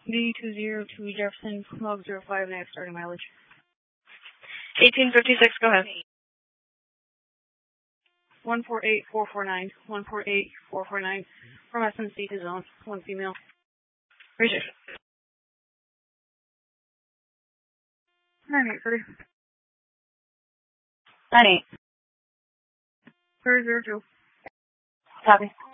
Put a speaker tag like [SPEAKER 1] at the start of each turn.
[SPEAKER 1] D202 Jefferson, log 05, starting mileage.
[SPEAKER 2] 1856, go ahead.
[SPEAKER 1] 148449, 148449, from SNC to zone, 1 female.
[SPEAKER 2] Receive.
[SPEAKER 1] 983.
[SPEAKER 2] 98.
[SPEAKER 1] 302.
[SPEAKER 2] Copy.